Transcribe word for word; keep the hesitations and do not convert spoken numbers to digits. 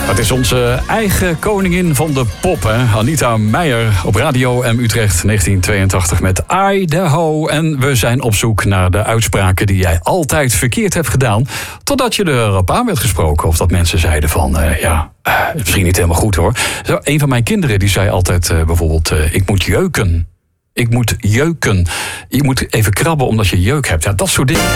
Het is onze eigen koningin van de pop, hè? Anita Meijer op Radio M Utrecht negentien tweeëntachtig met Idaho. En we zijn op zoek naar de uitspraken die jij altijd verkeerd hebt gedaan, totdat je erop aan werd gesproken. Of dat mensen zeiden van, uh, ja, uh, misschien niet helemaal goed hoor. Zo, een van mijn kinderen die zei altijd uh, bijvoorbeeld, uh, ik moet jeuken. Ik moet jeuken. Je moet even krabben omdat je jeuk hebt. Ja, dat soort dingen.